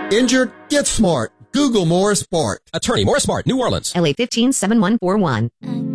Injured? Get smart. Google Morris Bart. Attorney Morris Bart, New Orleans. LA 157141.